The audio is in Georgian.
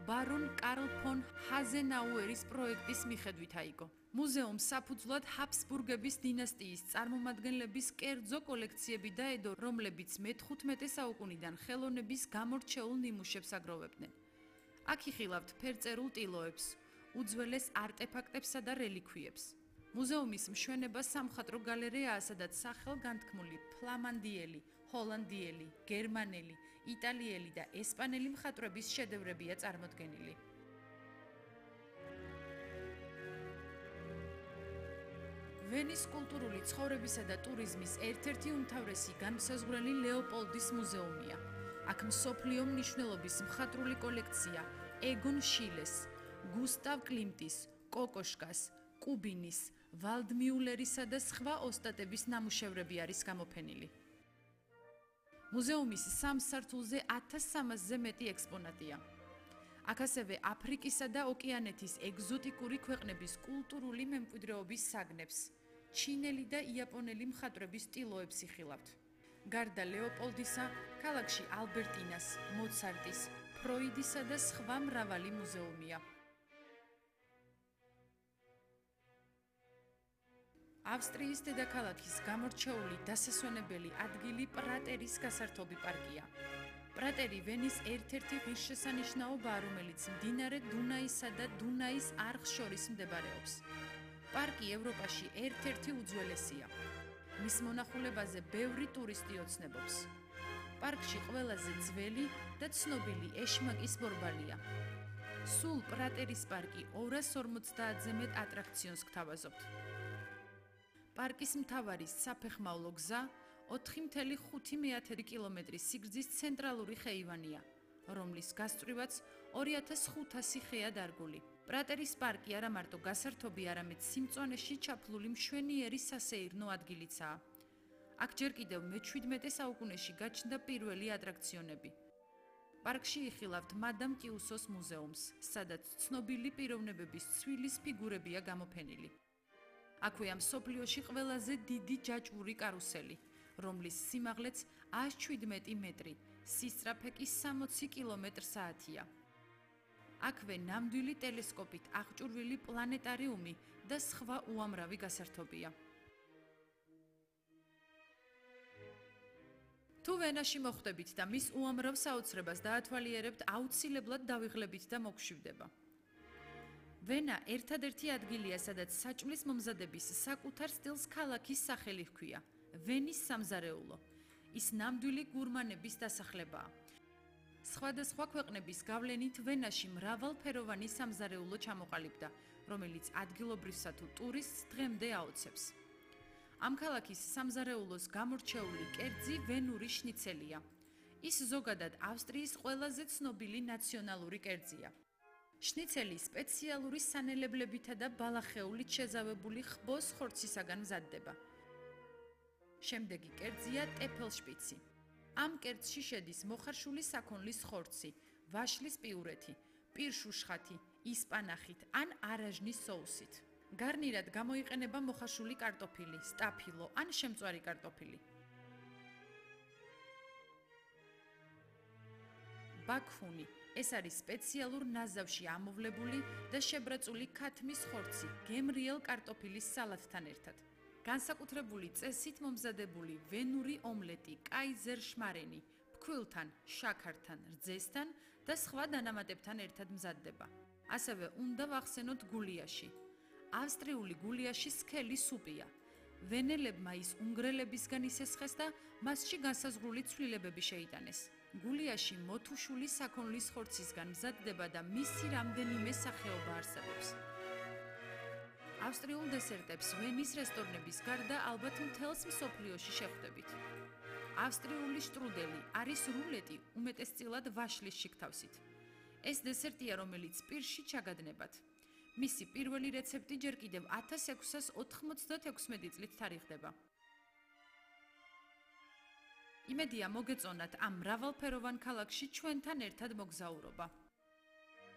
ბარონ კარლ ფონ ჰაზენაუერის პროექტის მიხედვით აიგო. მუზეუმს საფუძვლად ჰაბსბურგების დინასტიის წარმომადგენლების კერძო კოლექციები დაედო, რომლებიც მე-15 საუკუნიდან ხელოვნების გამორჩეულ ნიმუშებს აგროვებდნენ. აქ იხილავთ ფერწერულ ტილოებს, უძველეს არტეფაქტებსა და რელიქვიებს. მუზეუმის მშვენება სამხატვრო გალერეაა, სადაც სახელგანთქმული ფლამანდიელი, ჰოლანდიელი, გერმანელი, იტალიელი და ესპანელი მხატვრების შედევრებია წარმოდგენილი. ვენის კულტურული ცხოვრებისა და ტურიზმის ერთ-ერთი უმთავრესი განმსაზღვრელი ლეოპოლდის მუზეუმია. აქ მსოფლიო მნიშვნელობის მხატვრული კოლექცია ეგონ შილეს, გუსტავ კლიმტის, კოკოშკას, კუბინის, ვალდმიულერისა და სხვა ოსტატების ნამუშევრები არის გამოფენილი. მუზეუმის სამ სართულზე 1300-ზე მეტი ექსპონატია. აქ ასევე აფრიკისა და ოკეანეთის ეგზოტიკური ქვეყნების კულტურული მემკვიდრეობის საგნებს, ჩინელი და იაპონელი მხატვრების ტილოებს იხილავთ. გარდა ლეოპოლდისა, ქალაქში ალბერტინას, მოცარტის, ფროიდისა და სხვა მრავალი მუზეუმია. ავსტრიის დედაქალაქის გამორჩეული დასასვენებელი ადგილი პრატერის გასართობი პარკია. პრატერი ვენის ერთ-ერთი ღირსშესანიშნაობაა, რომელიც მდინარე დუნაისა და დუნაის არხს შორის მდებარეობს. პარკი ევროპაში ერთ-ერთი უძველესია. მის მონახულებაზე ბევრი ტურისტი ოცნებობს. პარკში ყველაზე ძველი და ცნობილი ეშმაკის ბორბალია. სულ პრატერის პარკი 250-ზე მეტ ატრაქციონს გთავაზობთ. პარკის მთავარი საფეხმავლო გზა 4,5 კილომეტრის სიგრძის ცენტრალური ხეივანია, რომლის გასწვრივაც 2500 ხეა დარგული. პრატერის პარკი არა მარტო გასართობი, არამედ სიმწვანეში ჩაფლული მშვენიერი სასეირნო ადგილიცაა. აქ ჯერ კიდევ მე-17 საუკუნეში გაჩნდა პირველი ატრაქციონები. პარკში იხილავთ მადამ ტიუსოს მუზეუმს, სადაც ცნობილი პიროვნებების ცვილის ფიგურებია გამოფენილი. აქვეა მსოფლიოში ყველაზე დიდი ჯაჭვური კარუსელი, რომლის სიმაღლეც 117 მეტრი, სისწრაფე კი 60 კმ/სთ-ია. აქვე ნამდვილი ტელესკოპით აღჭურვილი პლანეტარიუმი და სხვა უამრავი გასართობია. თუ ვენაში მოხვდებით და მის უამრავ საოცრებას დაათვალიერებთ, აუცილებლად დავიღლებით და მოგშვიდება. ვენა ერთადერთი ადგილია, სადაც საჭმლის მომზადების საკუთარ სტილს ქალაქის სახელი ჰქვია ვენის სამზარეულო. ის ნამდვილი გურმანების დასახლებაა. სხვადასხვა ქვეყნების გავლენით ვენაში მრავალფეროვანი სამზარეულო ჩამოყალიბდა, რომელიც ადგილობრივსა თუ ტურისტს დღემდე აოცებს. ამ ქალაქის სამზარეულოს გამორჩეული კერძი ვენური შნიცელია. ის ზოგადად ავსტრიის ყველაზე ცნობილი ნაციონალური კერძია. შნიცელი სპეციალური სანელებლებითა და ბალახეულით შეზავებული ხბოს ხორცისაგან მზადდება. შემდეგი კერძია ტეფელშპიცი. ამ კერძში შედის მოხარშული საქონლის ხორცი, ვაშლის პიურეთი, პირშუშხათი, ისპანახით ან არაჟნის соусით. გარნირად გამოიყენება მოხარშული კარტოფილი, სტაფილო ან შემწვარი კარტოფილი. ბაქჰუნი ეს არის სპეციალურ ნაზავში ამოვლებული და შებრაწული ქათმის ხორცი გემრიელ კარტოფილის სალათთან ერთად. განსაკუთრებული წესით მომზადებული ვენური ომლეტი კაიზერ შმარენი ფქვილთან, შაქართან, რძესთან და სხვა დანამატებთან ერთად მზადდება. ასევე უნდა ვახსენოთ გულიაში. ავსტრიული გულიაში სქელი სუპია. ვენელებმა ის უნგრელებისგან ისესხეს და მასში განსაზღვრული ცვლილებები შეიტანეს. გულიაში მოთუშული საქონლის ხორცისგან მზადდება და მისი რამდენიმე სახეობა არსებობს. ავსტრიულ დესერტებს ვენის რესტორნების გარდა ალბათ მთელს მსოფლიოში შეხვდებით. ავსტრიული შტრუდელი არის რულეტი უმეტესწილად ვაშლის შიგთავსით. ეს დესერტია, რომელიც პირში ჩაგადნებათ. მისი პირველი რეცეპტი ჯერ კიდევ 1696 წლით თარიღდება. იმედია მოგეწონათ ამ მრავალფეროვან ქალაქში ჩვენთან ერთად მოგზაურობა.